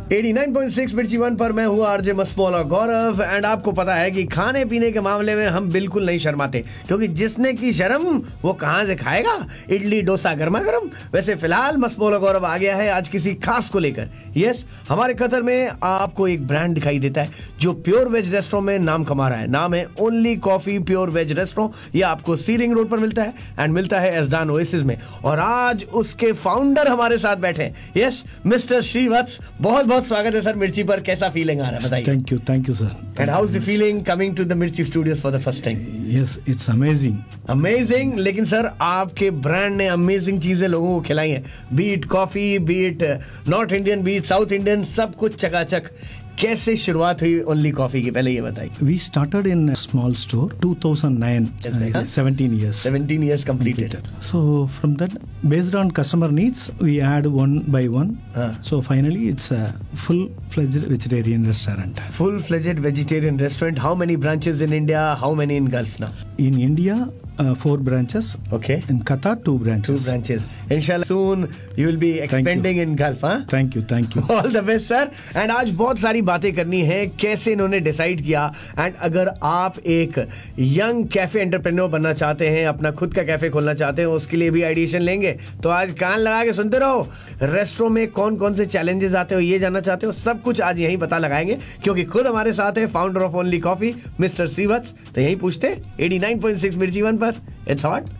89.6 मिर्ची वन पर मैं हूँ आरजे मस्मौला गौरव। एंड आपको पता है कि खाने पीने के मामले में हम बिल्कुल नहीं शर्माते, क्योंकि जिसने की शर्म वो कहाँ से खाएगा इडली डोसा गर्मा गर्म। वैसे फिलहाल मस्मौला गौरव आ गया है आज किसी खास को लेकर। यस, हमारे कतर में आपको एक ब्रांड दिखाई देता है जो प्योर वेज रेस्टोरेंट में नाम कमा रहा है। नाम है only coffee pure veg restaurant. ये आपको सी रिंग रोड पर मिलता है एंड मिलता है एसडान ओएसिस में। और आज उसके फाउंडर हमारे साथ बैठे हैं। यस, मिस्टर श्रीवत्स, बहुत बहुत स्वागत है सर मिर्ची पर। कैसा फीलिंग आ रहा है बताइए? Thank you sir. And how is the feeling coming to the मिर्ची studios for the first time? Yes, it's amazing. लेकिन सर आपके ब्रांड ने अमेजिंग चीजें लोगों को खिलाई हैं। Beat coffee, beat north Indian, beat south Indian, सब कुछ चकाचक। कैसे शुरुआत हुई ओनली कॉफी की, पहले ये बताइए। We started in a small store 2009, 17 years. 17 years completed. So from that, based on customer needs, we add one by one. So finally, it's a full-fledged vegetarian restaurant. Full-fledged vegetarian restaurant. How many branches in India? How many in Gulf now? In India, 4 branches. Okay. In Qatar, 2 branches. 2 branches. Inshallah, soon you will be expanding in Gulf, huh? Thank you. All the best, sir. And आज बहुत सारी बातें करनी है, कैसे इन्होंने decide किया। And अगर आप एक यंग कैफे एंटरप्रेन्योर बनना चाहते हैं, अपना खुद का कैफे खोलना चाहते हैं, उसके लिए भी एडिशन लेंगे, तो आज कान लगा के सुनते रहो। रेस्टोरेंट में कौन कौन से चैलेंजेस आते हो, ये जानना चाहते हो, सब कुछ आज यहीं पता लगाएंगे, क्योंकि खुद हमारे साथ है founder of only coffee mister Srivatsa. तो यहीं पूछते 89.6 मिर्ची वन पर। It's hot.